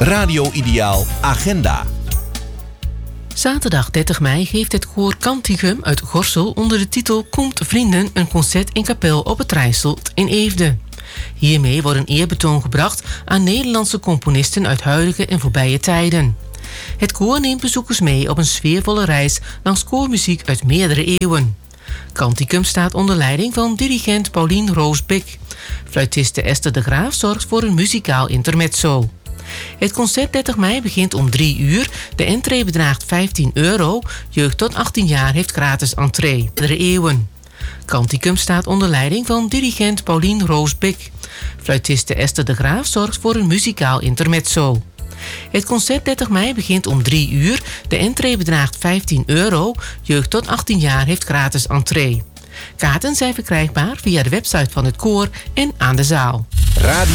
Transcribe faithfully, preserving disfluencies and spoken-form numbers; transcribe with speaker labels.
Speaker 1: Radio Ideaal Agenda.
Speaker 2: Zaterdag dertig mei geeft het koor Canticum uit Gorssel onder de titel Komt Vrienden een concert in kapel op het Rijsselt in Eefde. Hiermee wordt een eerbetoon gebracht aan Nederlandse componisten uit huidige en voorbije tijden. Het koor neemt bezoekers mee op een sfeervolle reis langs koormuziek uit meerdere eeuwen. Canticum staat onder leiding van dirigent Paulien Roos-Bik. Fluitiste Esther de Graaf zorgt voor een muzikaal intermezzo. Het concert dertig mei begint om drie uur. De entree bedraagt vijftien euro. Jeugd tot achttien jaar heeft gratis entree. Meerdere eeuwen. Canticum staat onder leiding van dirigent Paulien Roos-Bik. Fluitiste Esther de Graaf zorgt voor een muzikaal intermezzo. Het concert dertig mei begint om drie uur. De entree bedraagt vijftien euro. Jeugd tot achttien jaar heeft gratis entree. Kaarten zijn verkrijgbaar via de website van het koor en aan de zaal.
Speaker 1: Radio